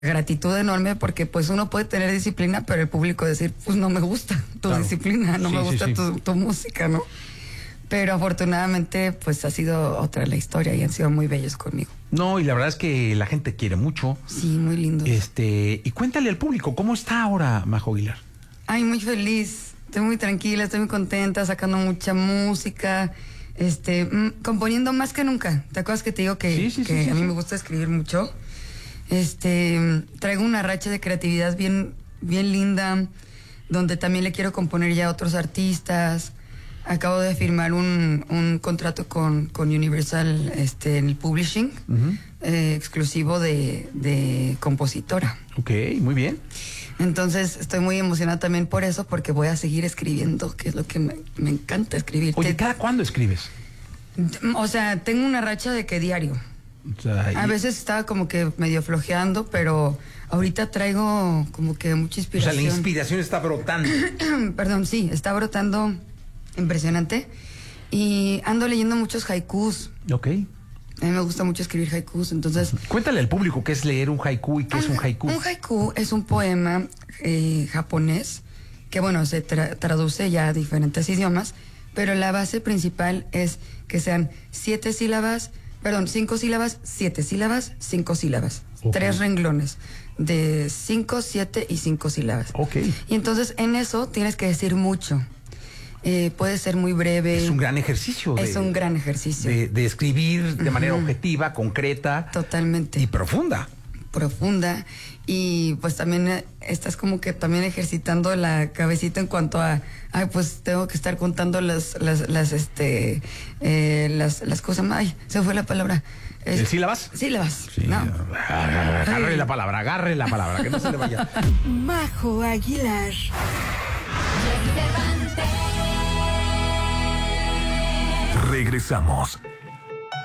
gratitud enorme porque pues uno puede tener disciplina, pero el público decir, pues no me gusta tu disciplina, no me gusta tu música, ¿no? Pero afortunadamente pues ha sido otra la historia y han sido muy bellos conmigo. No, y la verdad es que la gente quiere mucho. Sí, muy lindo. Y cuéntale al público, ¿cómo está ahora Majo Aguilar? Ay, muy feliz, estoy muy tranquila, estoy muy contenta, sacando mucha música, componiendo más que nunca. ¿Te acuerdas que te digo que a mí me gusta escribir mucho? Traigo una racha de creatividad bien, bien linda, donde también le quiero componer ya a otros artistas. Acabo de firmar un contrato con Universal en el publishing, exclusivo de compositora. Ok, muy bien. Entonces estoy muy emocionada también por eso, porque voy a seguir escribiendo, que es lo que me encanta escribir. Oye, ¿cada cuándo escribes? O sea, tengo una racha de que diario. O sea, a veces estaba como que medio flojeando, pero ahorita traigo como que mucha inspiración. O sea, la inspiración está brotando. Perdón, sí, está brotando impresionante. Y ando leyendo muchos haikus. Ok. A mí me gusta mucho escribir haikus, entonces... Cuéntale al público qué es leer un haiku y qué es un haiku. Un haiku es un poema japonés que, bueno, se traduce ya a diferentes idiomas, pero la base principal es que sean 5 sílabas, 7 sílabas, 5 sílabas. Okay. 3 renglones de 5, 7 y 5 sílabas. Ok. Y entonces en eso tienes que decir mucho. Puede ser muy breve. Es un gran ejercicio. Es un gran ejercicio. De escribir de manera objetiva, concreta. Totalmente. Y profunda. Profunda. Y pues también estás como que también ejercitando la cabecita en cuanto a, pues tengo que estar contando las cosas. Ay, se fue la palabra. ¿Sílabas? Sílabas. Sí. No. Agarre la palabra, que no se le vaya. Majo Aguilar. Regresamos.